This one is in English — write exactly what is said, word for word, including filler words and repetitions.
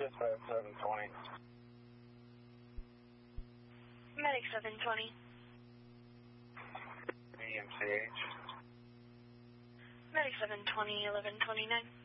Dispatch seven twenty. Medic seven twenty. E M C H. Medic seven twenty, eleven twenty-nine.